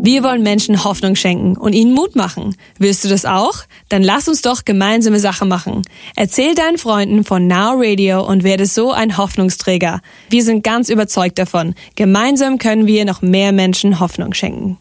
Wir wollen Menschen Hoffnung schenken und ihnen Mut machen. Willst du das auch? Dann lass uns doch gemeinsame Sache machen. Erzähl deinen Freunden von Now Radio und werde so ein Hoffnungsträger. Wir sind ganz überzeugt davon. Gemeinsam können wir noch mehr Menschen Hoffnung schenken.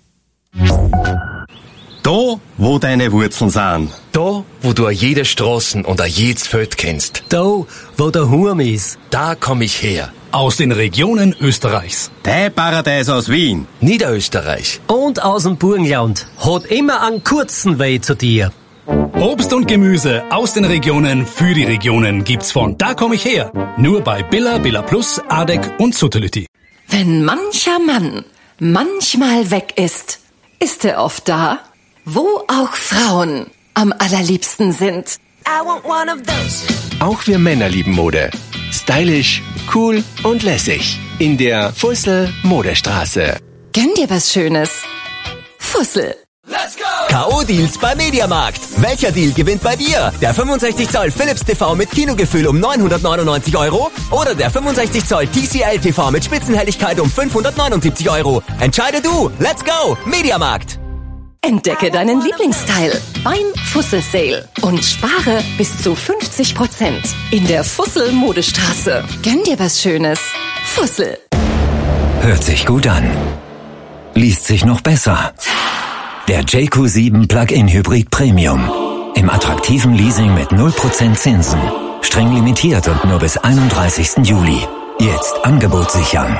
Da, wo deine Wurzeln sind. Da, wo du jede Straßen und jedes Feld kennst. Da, wo der Hurm ist. Da komm ich her. Aus den Regionen Österreichs. Dein Paradies aus Wien. Niederösterreich. Und aus dem Burgenland. Hat immer einen kurzen Weg zu dir. Obst und Gemüse aus den Regionen für die Regionen gibt's von Da komm ich her. Nur bei Billa, Billa Plus, Adek und Sutherlütti. Wenn mancher Mann manchmal weg ist, ist er oft da, wo auch Frauen am allerliebsten sind. I want one of those. Auch wir Männer lieben Mode. Stylisch, cool und lässig. In der Fussel Modestraße. Gönn dir was Schönes. Fussel. Let's go! K.O.-Deals bei Mediamarkt. Welcher Deal gewinnt bei dir? Der 65 Zoll Philips TV mit Kinogefühl um 999 € oder der 65 Zoll TCL TV mit Spitzenhelligkeit um 579 €. Entscheide du. Let's go! Mediamarkt. Entdecke deinen Lieblingsteil beim Fussel Sale und spare bis zu 50% in der Fussel Modestraße. Gönn dir was Schönes. Fussel. Hört sich gut an. Liest sich noch besser. Der JQ7 Plug-in Hybrid Premium. Im attraktiven Leasing mit 0% Zinsen. Streng limitiert und nur bis 31. Juli. Jetzt Angebot sichern.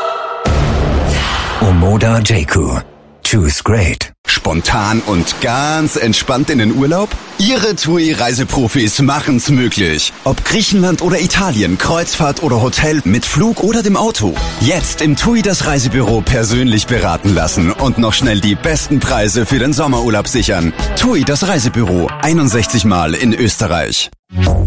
Omoda JQ. Choose great. Spontan und ganz entspannt in den Urlaub? Ihre TUI-Reiseprofis machen's möglich. Ob Griechenland oder Italien, Kreuzfahrt oder Hotel, mit Flug oder dem Auto. Jetzt im TUI das Reisebüro persönlich beraten lassen und noch schnell die besten Preise für den Sommerurlaub sichern. TUI das Reisebüro, 61 Mal in Österreich.